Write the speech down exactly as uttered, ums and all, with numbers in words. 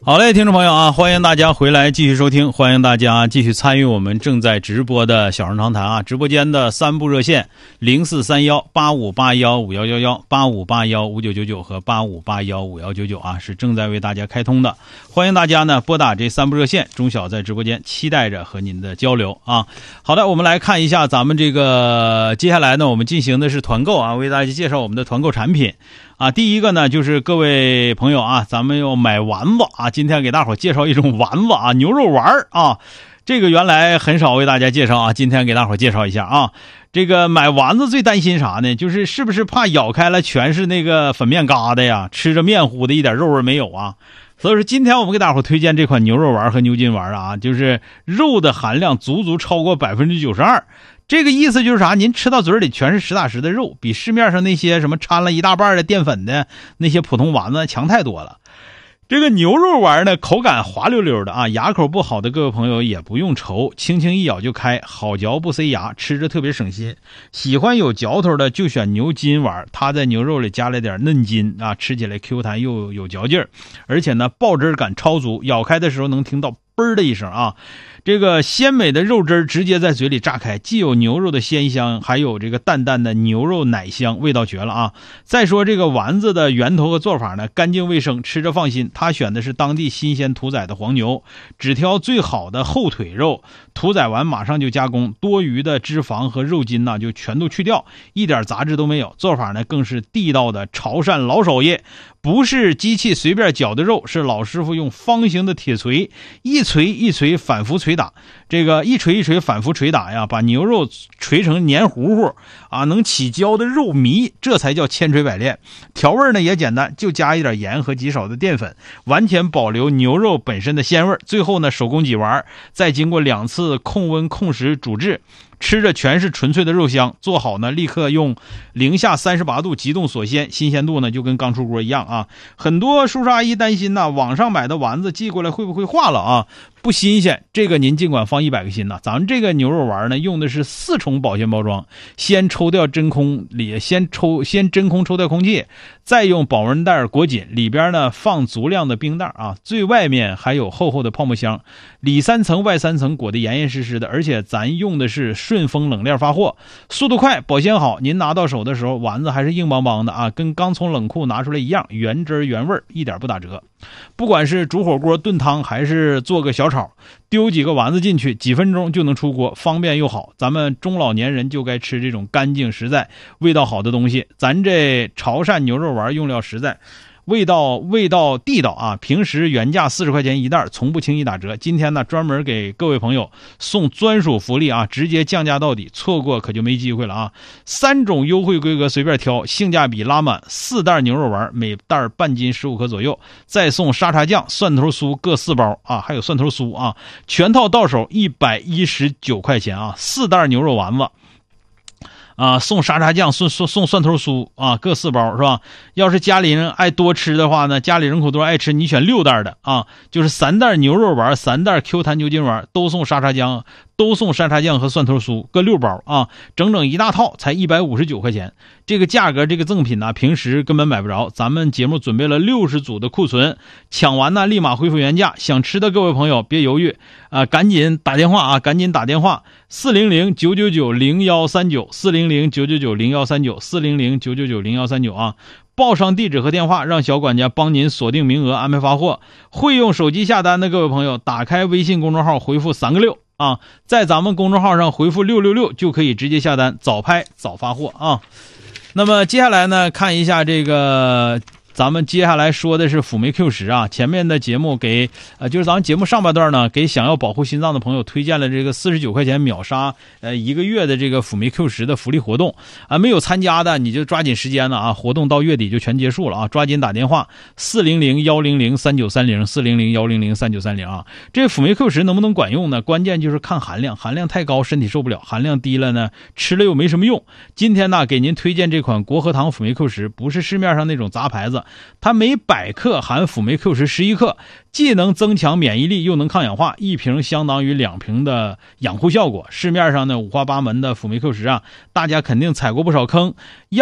好嘞，听众朋友啊，欢迎大家回来继续收听，欢迎大家继续参与我们正在直播的小声长谈啊，直播间的三部热线零四三幺八五八幺五幺幺幺、八五八幺五九九九和八五八幺五幺九九啊，是正在为大家开通的，欢迎大家呢拨打这三部热线，钟晓在直播间期待着和您的交流啊。好的，我们来看一下咱们这个接下来呢，我们进行的是团购啊，为大家介绍我们的团购产品。啊，第一个呢，就是各位朋友啊，咱们要买丸子啊，今天给大伙介绍一种丸子啊，牛肉丸啊，这个原来很少为大家介绍啊，今天给大伙介绍一下啊。这个买丸子最担心啥呢？就是是不是怕咬开了全是那个粉面疙瘩呀，吃着面糊的，一点肉味没有啊。所以说今天我们给大伙推荐这款牛肉丸和牛筋丸啊，就是肉的含量足足超过 百分之九十二。这个意思就是啥？您吃到嘴里全是实打实的肉，比市面上那些什么掺了一大半的淀粉的那些普通丸子强太多了。这个牛肉丸呢，口感滑溜溜的啊，牙口不好的各位朋友也不用愁，轻轻一咬就开，好嚼不塞牙，吃着特别省心。喜欢有嚼头的就选牛筋丸，它在牛肉里加了点嫩筋啊，吃起来 Q 弹又有嚼劲儿，而且呢爆汁感超足，咬开的时候能听到嘣的一声啊。这个鲜美的肉汁直接在嘴里炸开，既有牛肉的鲜香，还有这个淡淡的牛肉奶香，味道绝了啊！再说这个丸子的源头和做法呢，干净卫生，吃着放心。他选的是当地新鲜屠宰的黄牛，只挑最好的后腿肉，屠宰完马上就加工，多余的脂肪和肉筋呢就全都去掉，一点杂质都没有。做法呢更是地道的潮汕老手艺，不是机器随便绞的肉，是老师傅用方形的铁锤一锤一锤反复锤打，这个一锤一锤反复锤打呀，把牛肉锤成黏糊糊啊，能起胶的肉糜，这才叫千锤百炼。调味呢也简单，就加一点盐和极少的淀粉，完全保留牛肉本身的鲜味。最后呢手工挤丸，再经过两次控温控时煮制，吃着全是纯粹的肉香。做好呢立刻用零下三十八度急冻锁鲜，新鲜度呢就跟刚出锅一样啊。很多叔叔阿姨担心呢，网上买的丸子寄过来会不会化了啊？不新鲜，这个您尽管放一百个心呐。咱们这个牛肉丸呢，用的是四重保鲜包装，先抽掉真空里，先抽先真空抽掉空气，再用保温袋裹紧，里边呢放足量的冰袋啊，最外面还有厚厚的泡沫箱，里三层外三层裹得严严实实的，而且咱用的是顺丰冷链发货，速度快，保鲜好。您拿到手的时候，丸子还是硬邦邦的啊，跟刚从冷库拿出来一样，原汁原味，一点不打折。不管是煮火锅炖汤还是做个小炒，丢几个丸子进去，几分钟就能出锅，方便又好。咱们中老年人就该吃这种干净实在味道好的东西。咱这潮汕牛肉丸用料实在，味道味道地道啊！平时原价四十块钱一袋，从不轻易打折。今天呢，专门给各位朋友送专属福利啊，直接降价到底，错过可就没机会了啊！三种优惠规格随便挑，性价比拉满，四袋牛肉丸，每袋半斤十五克左右，再送沙茶酱、蒜头酥各四包啊，还有蒜头酥啊，全套到手一百一十九块钱啊，四袋牛肉丸子。啊，送沙茶酱，送送送蒜头酥啊，各四包是吧？要是家里人爱多吃的话呢，家里人口多爱吃，你选六袋的啊，就是三袋牛肉丸，三袋 Q 弹牛筋丸，都送沙茶酱，都送沙茶酱和蒜头酥各六包啊，整整一大套才一百五十九块钱。这个价格，这个赠品呢、啊，平时根本买不着。咱们节目准备了六十组的库存，抢完呢立马恢复原价。想吃的各位朋友别犹豫啊，赶紧打电话啊，赶紧打电话四零零九九九零幺三九四零零九九九零幺三九四零零九九九零幺三九啊，报上地址和电话，让小管家帮您锁定名额，安排发货。会用手机下单的各位朋友，打开微信公众号回复三个六啊，在咱们公众号上回复六六六就可以直接下单，早拍早发货啊。那么接下来呢，看一下这个咱们接下来说的是辅酶 Q 十啊，前面的节目给呃，就是咱们节目上半段呢，给想要保护心脏的朋友推荐了这个四十九块钱秒杀呃一个月的这个辅酶 Q 十的福利活动啊，没有参加的你就抓紧时间了啊，活动到月底就全结束了啊，抓紧打电话四零零幺零零三九三零四零零幺零零三九三零啊，这辅酶 Q 十能不能管用呢？关键就是看含量，含量太高身体受不了，含量低了呢吃了又没什么用。今天呢给您推荐这款国和堂辅酶 Q 十，不是市面上那种杂牌子。它每百克含辅酶 Q 十十一克，既能增强免疫力又能抗氧化，一瓶相当于两瓶的养护效果。市面上呢五花八门的辅酶 Q 十啊，大家肯定踩过不少坑。